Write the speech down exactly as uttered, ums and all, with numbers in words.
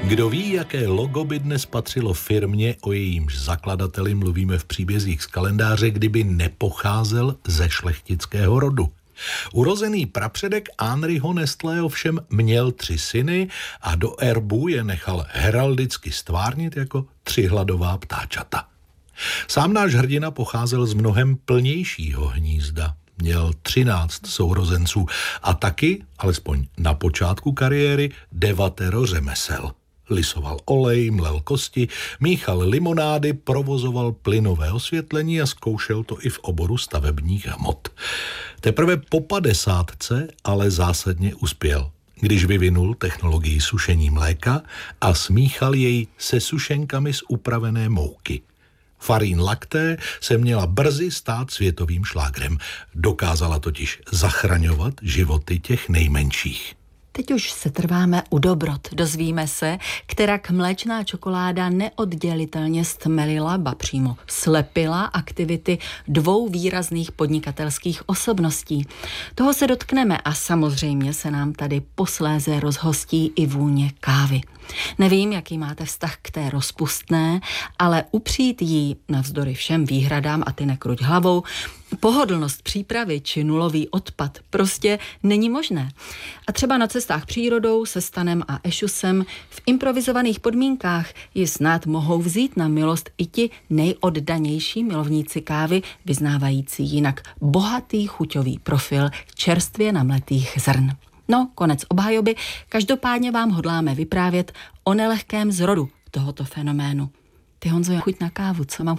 Kdo ví, jaké logo by dnes patřilo firmě, o jejímž zakladateli mluvíme v příbězích z kalendáře, kdyby nepocházel ze šlechtického rodu. Urozený prapředek Henriho Nestlé ovšem měl tři syny a do erbu je nechal heraldicky stvárnit jako tři hladová ptáčata. Sám náš hrdina pocházel z mnohem plnějšího hnízda. Měl třináct sourozenců a taky, alespoň na počátku kariéry, devatero řemesel. Lisoval olej, mlel kosti, míchal limonády, provozoval plynové osvětlení a zkoušel to i v oboru stavebních hmot. Teprve po padesátce ale zásadně uspěl, když vyvinul technologii sušení mléka a smíchal jej se sušenkami z upravené mouky. Farine Lacté se měla brzy stát světovým šlágrem. Dokázala totiž zachraňovat životy těch nejmenších. Teď už se trváme u dobrot. Dozvíme se, kterak mléčná čokoláda neoddělitelně stmelila, ba přímo slepila aktivity dvou výrazných podnikatelských osobností. Toho se dotkneme a samozřejmě se nám tady posléze rozhostí i vůně kávy. Nevím, jaký máte vztah k té rozpustné, ale upřít jí navzdory všem výhradám a ty nekruť hlavou, pohodlnost přípravy či nulový odpad prostě není možné. A třeba na cestách přírodou se Stanem a Ešusem v improvizovaných podmínkách ji snad mohou vzít na milost i ti nejoddanější milovníci kávy, vyznávající jinak bohatý chuťový profil čerstvě namletých zrn. No, konec obhajoby, každopádně vám hodláme vyprávět o nelehkém zrodu tohoto fenoménu. Ty, Honzo, chuť na kávu, co mám